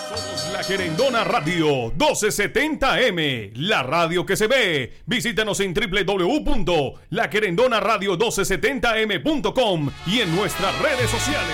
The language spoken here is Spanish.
Somos La Querendona Radio 1270M, la radio que se ve. Visítanos en www.laquerendonaradio1270m.com y en nuestras redes sociales.